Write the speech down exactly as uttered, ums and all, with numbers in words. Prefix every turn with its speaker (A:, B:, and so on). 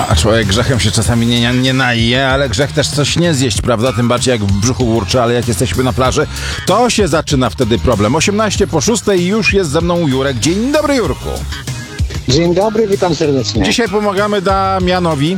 A: A człowiek grzechem się czasami nie, nie naje, ale grzech też coś nie zjeść, prawda? Tym bardziej jak w brzuchu burczy, ale jak jesteśmy na plaży, to się zaczyna wtedy problem. osiemnaście po szóstej i już jest ze mną Jurek. Dzień dobry, Jurku.
B: Dzień dobry, witam serdecznie.
A: Dzisiaj pomagamy Damianowi.